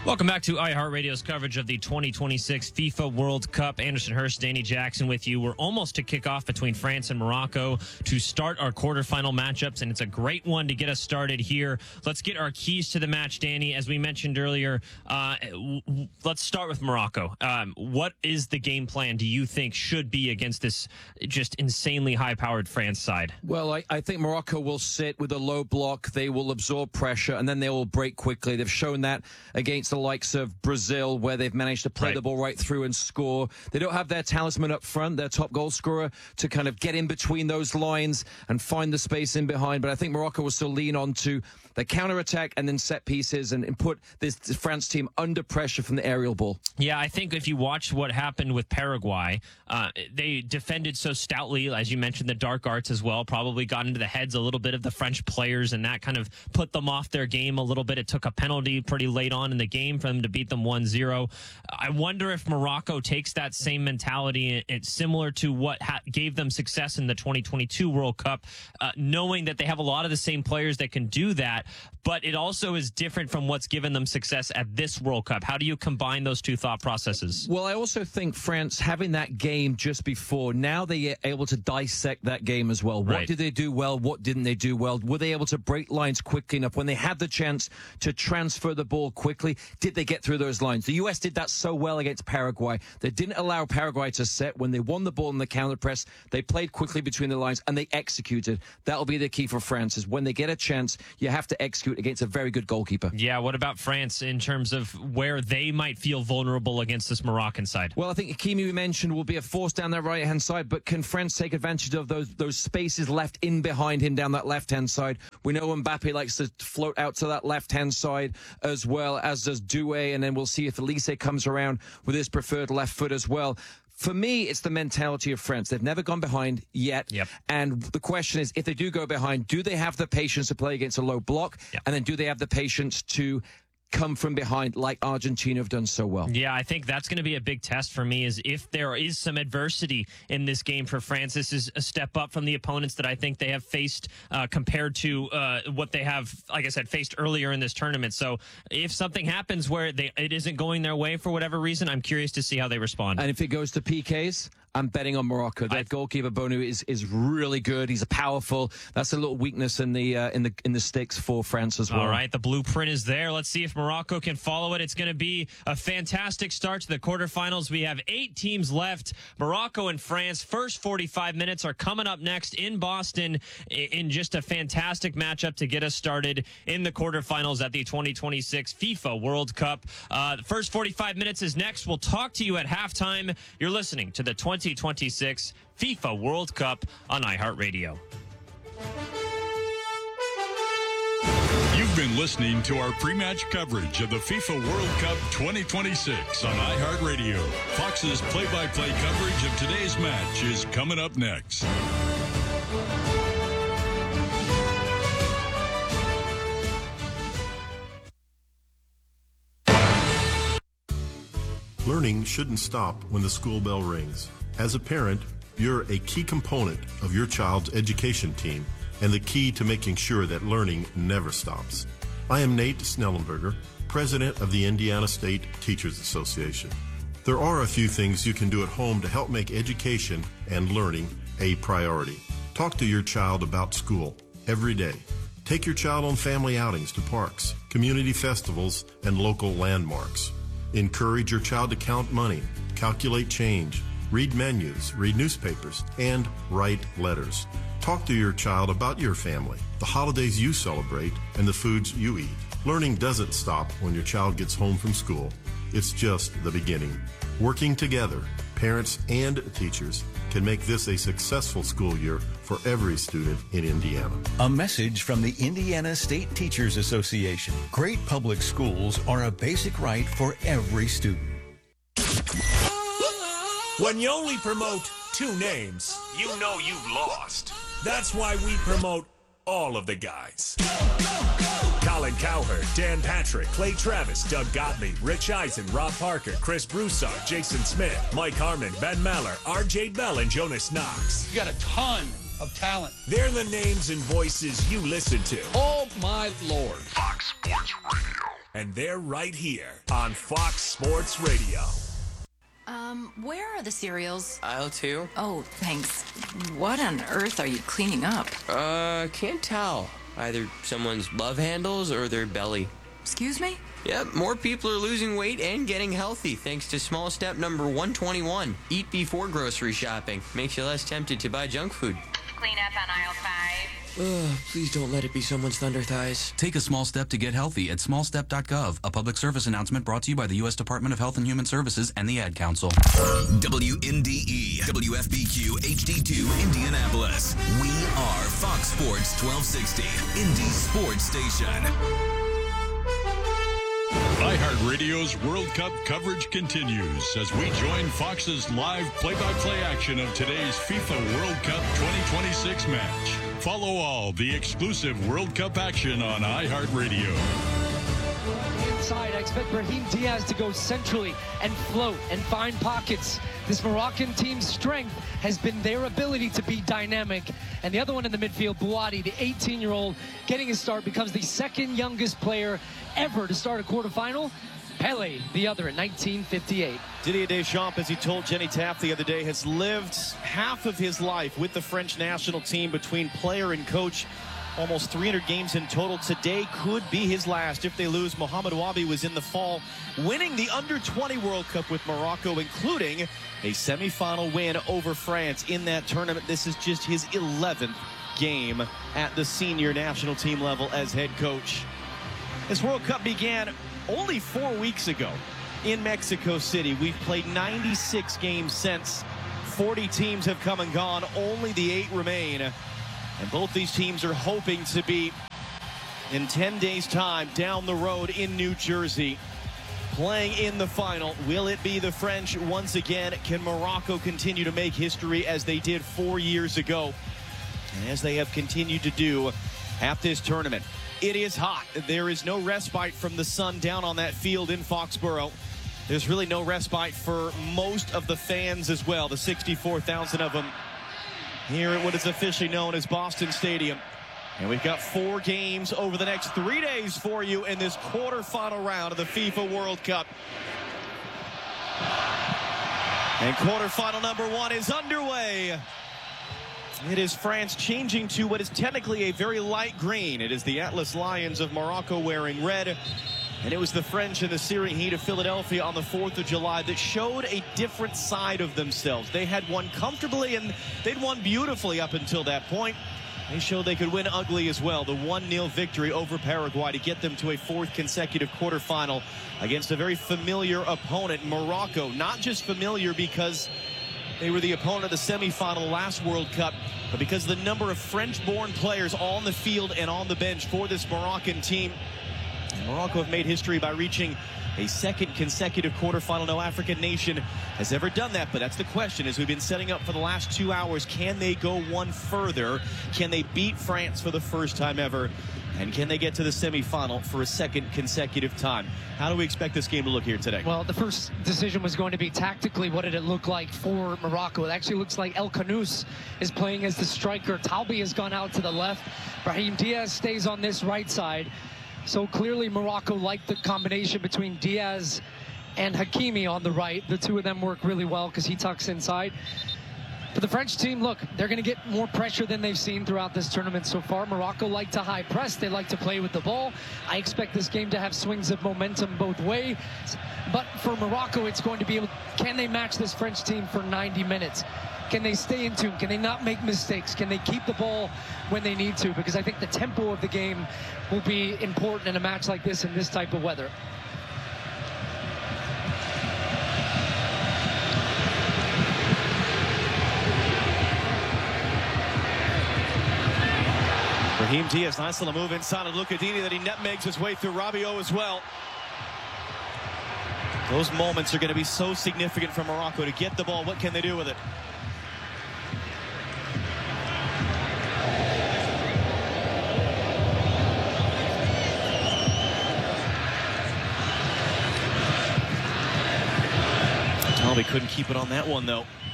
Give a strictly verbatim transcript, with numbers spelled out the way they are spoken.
Welcome back to iHeartRadio's coverage of the twenty twenty-six FIFA World Cup. Anderson Hurst, Danny Jackson with you. We're almost to kick off between France and Morocco to start our quarterfinal matchups, and it's a great one to get us started here. Let's get our keys to the match, Danny. As we mentioned earlier, uh, w- w- let's start with Morocco. Um, what is the game plan do you think should be against this just insanely high-powered France side? Well, I, I think Morocco will sit with a low block. They will absorb pressure, and then they will break quickly. They've shown that against the likes of Brazil, where they've managed to play right. the ball right through and score. They don't have their talisman up front, their top goal scorer, to kind of get in between those lines and find the space in behind. But I think Morocco will still lean on to the counter-attack and then set pieces and, and put this France team under pressure from the aerial ball. Yeah, I think if you watch what happened with Paraguay, uh, they defended so stoutly, as you mentioned, the dark arts as well, probably got into the heads a little bit of the French players, and that kind of put them off their game a little bit. It took a penalty pretty late on in the game for them to beat them one zero. I wonder if Morocco takes that same mentality. It's similar to what ha- gave them success in the twenty twenty-two World Cup, uh, knowing that they have a lot of the same players that can do that, but it also is different from what's given them success at this World Cup. How do you combine those two thought processes? Well, I also think France, having that game just before, now they are able to dissect that game as well. What Right. did they do well? What didn't they do well? Were they able to break lines quickly enough when they had the chance to transfer the ball quickly? Did they get through those lines? The U S did that so well against Paraguay. They didn't allow Paraguay to set. When they won the ball in the counter press, they played quickly between the lines and they executed. That'll be the key for France, is when they get a chance, you have to execute against a very good goalkeeper. Yeah, what about France in terms of where they might feel vulnerable against this Moroccan side? Well, I think Hakimi, we mentioned, will be a force down that right-hand side, but can France take advantage of those those spaces left in behind him down that left-hand side? We know Mbappe likes to float out to that left-hand side as well, as does Doué, and then we'll see if Elise comes around with his preferred left foot as well. For me, it's the mentality of France. They've never gone behind yet. Yep. And the question is, if they do go behind, do they have the patience to play against a low block? Yep. And then do they have the patience to come from behind like Argentina have done so well? Yeah, I think that's going to be a big test for me, is if there is some adversity in this game for France. This is a step up from the opponents that I think they have faced uh, compared to uh, what they have, like I said, faced earlier in this tournament. So if something happens where they, it isn't going their way for whatever reason, I'm curious to see how they respond. And if it goes to P Ks, I'm betting on Morocco. Their I, goalkeeper Bonu is is really good. He's a powerful. That's a little weakness in the uh, in the in the sticks for France as well. All right, the blueprint is there. Let's see if Morocco can follow it. It's going to be a fantastic start to the quarterfinals. We have eight teams left. Morocco and France. First forty-five minutes are coming up next in Boston in just a fantastic matchup to get us started in the quarterfinals at the twenty twenty-six FIFA World Cup. Uh, the first forty-five minutes is next. We'll talk to you at halftime. You're listening to the twenty twenty-six FIFA World Cup on iHeartRadio. You've been listening to our pre-match coverage of the FIFA World Cup twenty twenty-six on iHeartRadio. Fox's play-by-play coverage of today's match is coming up next. Learning shouldn't stop when the school bell rings. As a parent, you're a key component of your child's education team and the key to making sure that learning never stops. I am Nate Snellenberger, president of the Indiana State Teachers Association. There are a few things you can do at home to help make education and learning a priority. Talk to your child about school every day. Take your child on family outings to parks, community festivals, and local landmarks. Encourage your child to count money, calculate change, read menus, read newspapers, and write letters. Talk to your child about your family, the holidays you celebrate, and the foods you eat. Learning doesn't stop when your child gets home from school. It's just the beginning. Working together, parents and teachers can make this a successful school year for every student in Indiana. A message from the Indiana State Teachers Association. Great public schools are a basic right for every student. When you only promote two names, you know you've lost. That's why we promote all of the guys. Colin Cowherd, Dan Patrick, Clay Travis, Doug Gottlieb, Rich Eisen, Rob Parker, Chris Broussard, Jason Smith, Mike Harmon, Ben Maller, R J Bell, and Jonas Knox. You got a ton of talent. They're the names and voices you listen to. Oh, my Lord. Fox Sports Radio. And they're right here on Fox Sports Radio. Um, where are the cereals? Aisle two. Oh, thanks. What on earth are you cleaning up? Uh, can't tell. Either someone's love handles or their belly. Excuse me? Yep, more people are losing weight and getting healthy thanks to small step number one twenty-one. Eat before grocery shopping. Makes you less tempted to buy junk food. Clean up on aisle five. Ugh, please don't let it be someone's thunder thighs. Take a small step to get healthy at small step dot gov. A public service announcement brought to you by the U S Department of Health and Human Services and the Ad Council. W N D E, W F B Q H D two, Indianapolis. We are Fox Sports twelve sixty, Indy Sports Station. iHeartRadio's World Cup coverage continues as we join Fox's live play-by-play action of today's FIFA World Cup twenty twenty-six match. Follow all the exclusive World Cup action on iHeartRadio. Inside, I expect Brahim Diaz to go centrally and float and find pockets. This Moroccan team's strength has been their ability to be dynamic. And the other one in the midfield, Bouadi, the eighteen-year-old, getting his start, becomes the second youngest player ever to start a quarterfinal. Pele, the other, in nineteen fifty-eight. Didier Deschamps, as he told Jenny Taft the other day, has lived half of his life with the French national team between player and coach. Almost three hundred games in total. Today could be his last if they lose. Mohamed Wabi was in the fall winning the under twenty World Cup with Morocco, including a semifinal win over France in that tournament. This is just his eleventh game at the senior national team level as head coach. This World Cup began only four weeks ago in Mexico City. We've played ninety-six games since. forty teams have come and gone. Only the eight remain. And both these teams are hoping to be, in ten days' time, down the road in New Jersey, playing in the final. Will it be the French once again? Can Morocco continue to make history as they did four years ago, and as they have continued to do at this tournament? It is hot. There is no respite from the sun down on that field in Foxborough. There's really no respite for most of the fans as well, the sixty-four thousand of them here at what is officially known as Boston Stadium. And we've got four games over the next three days for you in this quarterfinal round of the FIFA World Cup. And quarterfinal number one is underway. It is France changing to what is technically a very light green. It is the Atlas Lions of Morocco wearing red. And it was the French in the Searing Heat of Philadelphia on the fourth of July that showed a different side of themselves. They had won comfortably and they'd won beautifully up until that point. They showed they could win ugly as well. The one nil victory over Paraguay to get them to a fourth consecutive quarterfinal against a very familiar opponent, Morocco. Not just familiar because they were the opponent of the semifinal last World Cup, but because of the number of French-born players on the field and on the bench for this Moroccan team. Morocco have made history by reaching a second consecutive quarterfinal. No African nation has ever done that, but that's the question as we've been setting up for the last two hours. Can they go one further? Can they beat France for the first time ever? And can they get to the semifinal for a second consecutive time? How do we expect this game to look here today? Well, the first decision was going to be tactically, what did it look like for Morocco? It actually looks like El Khanous is playing as the striker. Talbi has gone out to the left. Brahim Diaz stays on this right side. So clearly Morocco liked the combination between Diaz and Hakimi on the right. The two of them work really well because he tucks inside. But the French team, look, they're going to get more pressure than they've seen throughout this tournament so far. Morocco like to high press. They like to play with the ball. I expect this game to have swings of momentum both ways. But for Morocco, it's going to be able, can they match this French team for ninety minutes? Can they stay in tune? Can they not make mistakes? Can they keep the ball when they need to? Because I think the tempo of the game will be important in a match like this in this type of weather. Brahim Diaz, nice little move inside of Lucadini that he nutmegs his way through Rabiot as well. Those moments are going to be so significant for Morocco to get the ball. What can they do with it? Oh, they couldn't keep it on that one, though.